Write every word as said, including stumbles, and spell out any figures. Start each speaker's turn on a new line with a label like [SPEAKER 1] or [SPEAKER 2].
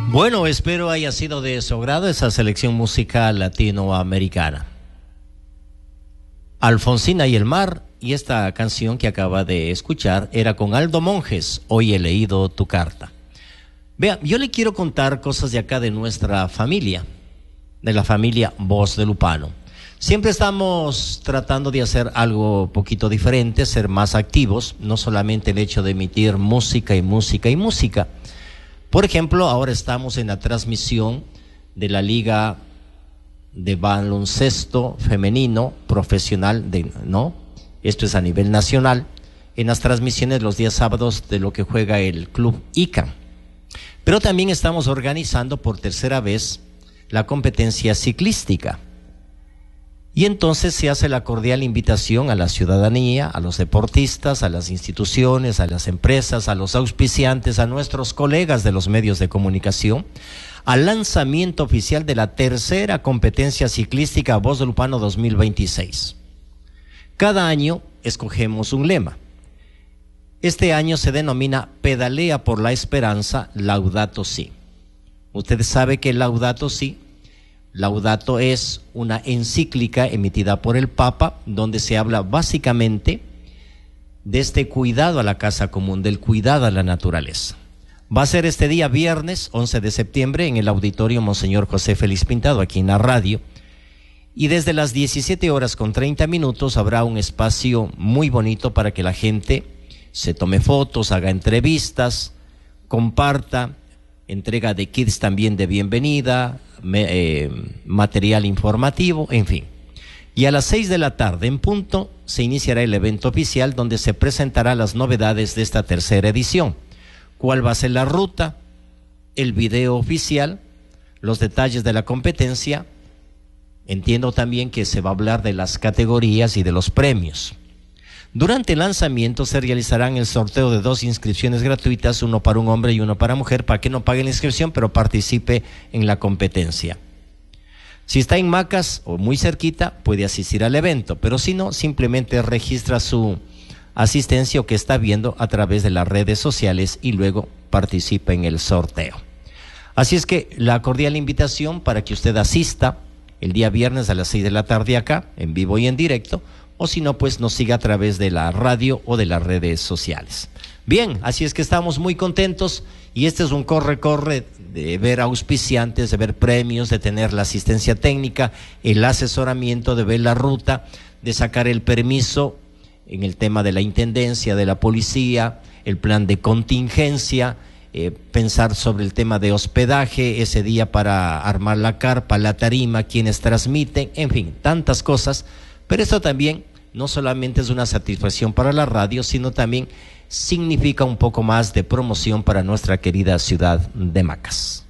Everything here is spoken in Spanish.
[SPEAKER 1] Bueno, espero haya sido de su agrado esa selección musical latinoamericana. Alfonsina y el mar, y esta canción que acaba de escuchar era con Aldo Monjes, Hoy he leído tu carta. Vea, yo le quiero contar cosas de acá de nuestra familia, de la familia Voz de Lupano. Siempre estamos tratando de hacer algo poquito diferente, ser más activos, no solamente el hecho de emitir música y música y música. Por ejemplo, ahora estamos en la transmisión de la Liga de Baloncesto Femenino Profesional, de, ¿no? Esto es a nivel nacional, en las transmisiones los días sábados de lo que juega el Club I C A M. Pero también estamos organizando por tercera vez la competencia ciclística. Y entonces se hace la cordial invitación a la ciudadanía, a los deportistas, a las instituciones, a las empresas, a los auspiciantes, a nuestros colegas de los medios de comunicación, al lanzamiento oficial de la tercera competencia ciclística Voz de Lupano dos mil veintiséis. Cada año escogemos un lema. Este año se denomina Pedalea por la Esperanza, Laudato Si. Usted sabe que Laudato Si, Laudato es una encíclica emitida por el Papa, donde se habla básicamente de este cuidado a la casa común, del cuidado a la naturaleza. Va a ser este día viernes once de septiembre en el auditorio Monseñor José Félix Pintado, aquí en la radio, y desde las diecisiete horas con treinta minutos habrá un espacio muy bonito para que la gente se tome fotos, haga entrevistas, comparta, entrega de kits también de bienvenida, me, eh, material informativo, en fin. Y a las seis de la tarde en punto se iniciará el evento oficial donde se presentará las novedades de esta tercera edición. ¿Cuál va a ser la ruta? El video oficial, los detalles de la competencia. Entiendo también que se va a hablar de las categorías y de los premios. Durante el lanzamiento se realizarán el sorteo de dos inscripciones gratuitas, uno para un hombre y uno para mujer, para que no pague la inscripción, pero participe en la competencia. Si está en Macas o muy cerquita, puede asistir al evento, pero si no, simplemente registra su asistencia o que está viendo a través de las redes sociales y luego participa en el sorteo. Así es que la cordial invitación para que usted asista el día viernes a las seis de la tarde acá, en vivo y en directo, o si no, pues nos siga a través de la radio o de las redes sociales. Bien, así es que estamos muy contentos y este es un corre-corre de ver auspiciantes, de ver premios, de tener la asistencia técnica, el asesoramiento, de ver la ruta, de sacar el permiso en el tema de la intendencia, de la policía, el plan de contingencia, eh, pensar sobre el tema de hospedaje ese día para armar la carpa, la tarima, quienes transmiten, en fin, tantas cosas. Pero esto también no solamente es una satisfacción para la radio, sino también significa un poco más de promoción para nuestra querida ciudad de Macas.